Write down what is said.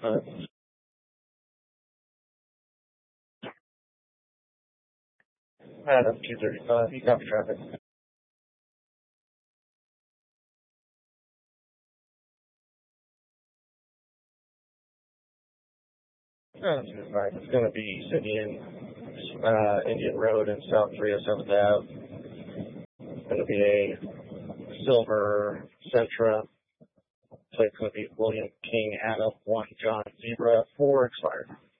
Adam 235, you copy traffic. Right. It's going to be Indian Road and South 307th Ave. It's going to be a silver Sentra. So it's going to be William King Adam 1 John Zebra 4 expired.